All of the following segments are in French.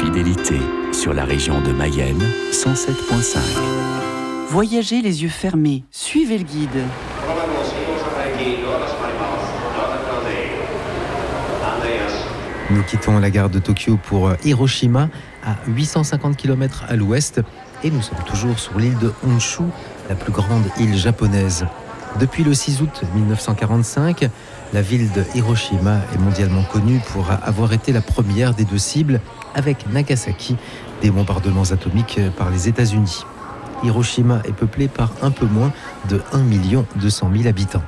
fidélité sur la région de Mayenne, 107.5. Voyagez les yeux fermés, suivez le guide. Nous quittons la gare de Tokyo pour Hiroshima, à 850 km à l'ouest, et nous sommes toujours sur l'île de Honshu, la plus grande île japonaise. Depuis le 6 août 1945, la ville de Hiroshima est mondialement connue pour avoir été la première des deux cibles, avec Nagasaki, des bombardements atomiques par les États-Unis. Hiroshima est peuplée par un peu moins de 1 200 000 habitants.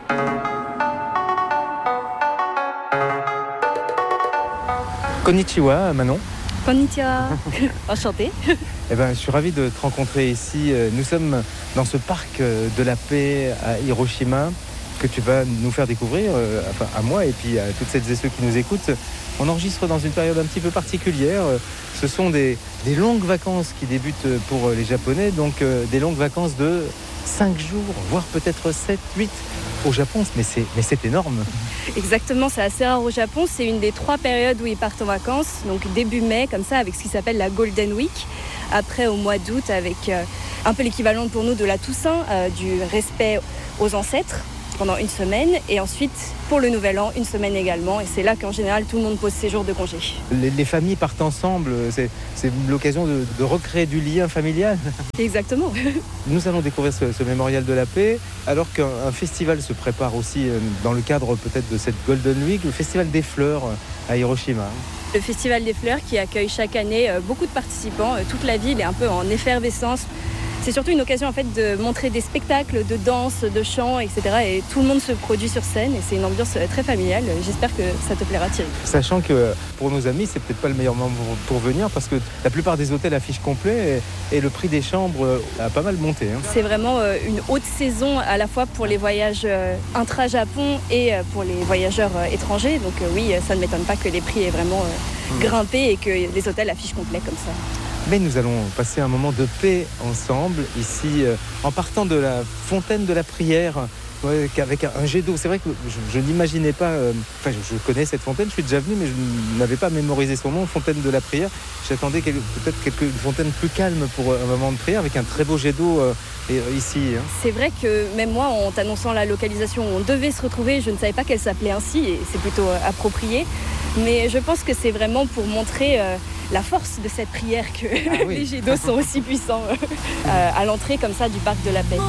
Konnichiwa, Manon. Konnichiwa, enchantée. Je suis ravi de te rencontrer ici. Nous sommes dans ce parc de la paix à Hiroshima que tu vas nous faire découvrir, à moi et puis à toutes celles et ceux qui nous écoutent. On enregistre dans une période un petit peu particulière. Ce sont des longues vacances qui débutent pour les Japonais, donc des longues vacances de 5 jours, voire peut-être 7, 8 au Japon, mais c'est énorme. Exactement, c'est assez rare au Japon. C'est une des 3 périodes où ils partent en vacances. Donc début mai, comme ça, avec ce qui s'appelle la Golden Week. Après, au mois d'août, avec un peu l'équivalent pour nous de la Toussaint, du respect aux ancêtres pendant 1 semaine. Et ensuite, pour le Nouvel An, 1 semaine également. Et c'est là qu'en général, tout le monde pose ses jours de congé. Les familles partent ensemble. C'est l'occasion de recréer du lien familial. Exactement. Nous allons découvrir ce mémorial de la paix, alors qu'un festival se prépare aussi dans le cadre peut-être de cette Golden Week, le festival des fleurs à Hiroshima. Le festival des fleurs qui accueille chaque année beaucoup de participants. Toute la ville est un peu en effervescence. C'est surtout une occasion en fait de montrer des spectacles de danse, de chant, etc. Et tout le monde se produit sur scène et c'est une ambiance très familiale. J'espère que ça te plaira, Thierry. Sachant que pour nos amis, c'est peut-être pas le meilleur moment pour venir parce que la plupart des hôtels affichent complet et le prix des chambres a pas mal monté. C'est vraiment une haute saison à la fois pour les voyages intra-Japon et pour les voyageurs étrangers. Donc oui, ça ne m'étonne pas que les prix aient vraiment grimpé et que les hôtels affichent complet comme ça. Mais nous allons passer un moment de paix ensemble, ici, en partant de la fontaine de la prière, avec un jet d'eau. C'est vrai que je n'imaginais pas... je connais cette fontaine, je suis déjà venu, mais je n'avais pas mémorisé son nom, fontaine de la prière. J'attendais peut-être une fontaine plus calme pour un moment de prière, avec un très beau jet d'eau ici. C'est vrai que même moi, en t'annonçant la localisation où on devait se retrouver, je ne savais pas qu'elle s'appelait ainsi, et c'est plutôt approprié. Mais je pense que c'est vraiment pour montrer la force de cette prière que les jets d'eau sont aussi puissants à l'entrée comme ça du parc de la paix.